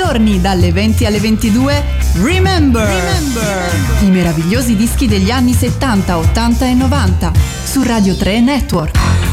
giorni dalle 20 alle 22 Remember. I meravigliosi dischi degli anni 70, 80 e 90 su Radio 3 Network.